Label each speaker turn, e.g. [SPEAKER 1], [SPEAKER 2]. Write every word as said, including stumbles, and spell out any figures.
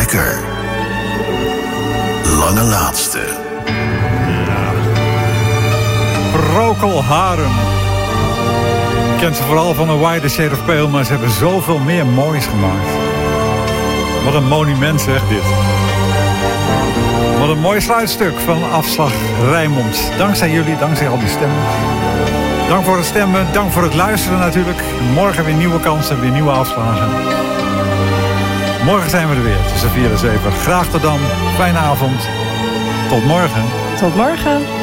[SPEAKER 1] lekker. Lange laatste.
[SPEAKER 2] Ja. Procol Harum. Je kent ze vooral van A Wider Shade of Pale, maar ze hebben zoveel meer moois gemaakt. Wat een monument zegt dit. Wat een mooi sluitstuk van Afslag Rijnmond. Dankzij jullie, dankzij al die stemmen. Dank voor het stemmen, dank voor het luisteren natuurlijk. Morgen weer nieuwe kansen, weer nieuwe afslagen. Morgen zijn we er weer tussen vier en zeven. Graag tot dan, fijne avond. Tot morgen.
[SPEAKER 3] Tot morgen.